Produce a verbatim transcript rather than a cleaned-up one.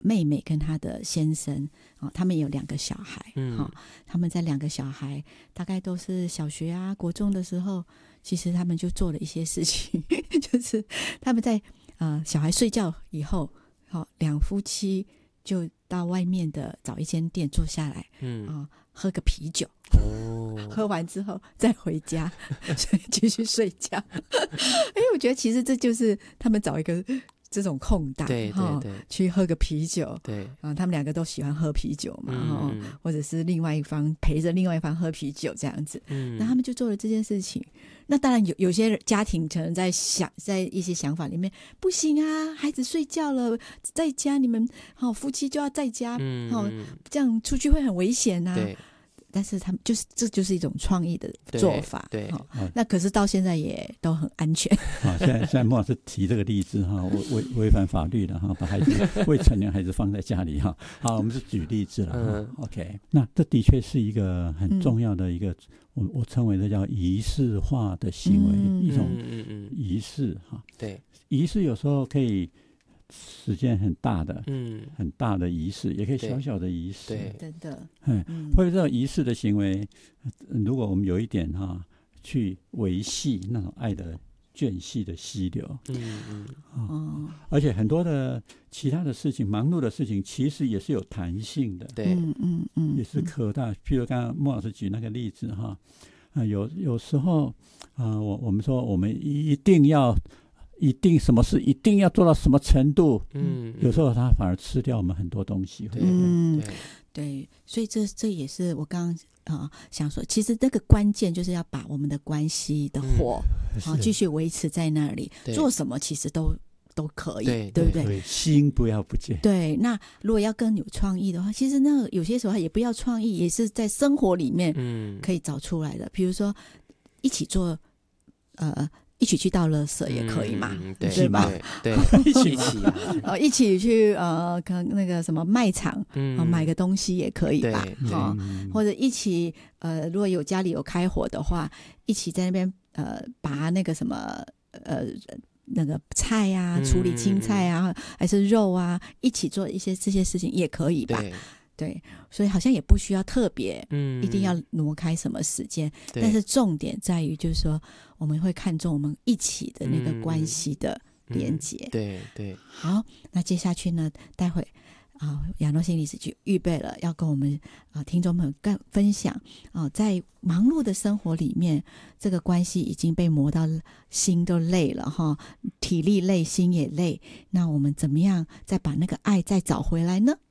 妹妹跟她的先生、哦、他们有两个小孩、 嗯哦、他们在两个小孩大概都是小学啊国中的时候，其实他们就做了一些事情就是他们在、呃、小孩睡觉以后、哦、两夫妻就到外面的找一间店坐下来、 嗯呃、喝个啤酒哦， 喝完之后再回家继续睡觉哎，我觉得其实这就是他们找一个这种空档， 对对对， 去喝个啤酒， 对、 啊、他们两个都喜欢喝啤酒嘛、 嗯嗯、或者是另外一方陪着另外一方喝啤酒这样子、 嗯、 那他们就做了这件事情。那当然有有些家庭可能在想在一些想法里面，不行啊，孩子睡觉了在家，你们、哦、夫妻就要在家、 嗯哦、这样出去会很危险啊。 对， 但是他们就是这就是一种创意的做法， 对，对、 哦、那可是到现在也都很安全。 好，现在现在孟老师提这个例子哈，违违反法律的哈，把孩子未成年孩子放在家里哈。好，我们是举例子了、嗯、OK， 那这的确是一个很重要的一个，嗯、我我称为这叫仪式化的行为，嗯、一种仪式哈。 对， 仪式有时候可以时间很大的， 嗯， 很大的仪式，也可以小小的仪式， 对， 真的， 嗯，或者这种仪式的行为，如果我们有一点哈，去维系那种爱的眷系的溪流， 嗯嗯， 哦，而且很多的其他的事情，忙碌的事情，其实也是有弹性的， 对， 嗯嗯嗯， 也是可大。譬如刚刚莫老师举那个例子哈，啊，有有时候啊、呃，我我们说我们一定要。一定什么事一定要做到什么程度，嗯，有时候它反而吃掉我们很多东西。 嗯，对，对，所以这这也是我刚刚、呃、想说，其实这个关键就是要把我们的关系的火啊、嗯、继续维持在那里，做什么其实都都可以， 对, 对不对？ 对，心不要不见。 对，那如果要更有创意的话，其实那有些时候也不要创意，也是在生活里面可以找出来的。比如说一起做呃。一起去倒垃圾也可以嘛， 嗯、对, 对吧？ 对，对一起呃，一起去呃，可能那个什么卖场，嗯、呃，买个东西也可以吧，哈、哦，或者一起呃，如果有家里有开火的话，一起在那边呃，拔那个什么呃那个菜啊，处理青菜啊，嗯、还是肉啊，一起做一些这些事情也可以吧。对对，所以好像也不需要特别，嗯，一定要挪开什么时间，但是重点在于就是说，我们会看重我们一起的那个关系的连结。 嗯嗯、对对。 好，那接下去呢，待会啊，亚诺心理师就预备了要跟我们啊听众朋友更分享啊，在忙碌的生活里面，这个关系已经被磨到心都累了哈，体力累，心也累，那我们怎么样再把那个爱再找回来呢？